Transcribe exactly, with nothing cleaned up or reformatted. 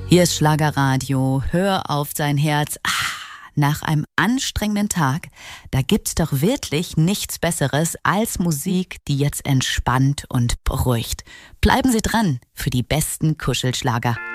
Hier ist Schlagerradio. Hör auf dein Herz. Ah, nach einem anstrengenden Tag, da gibt's doch wirklich nichts Besseres als Musik, die jetzt entspannt und beruhigt. Bleiben Sie dran für die besten Kuschelschlager.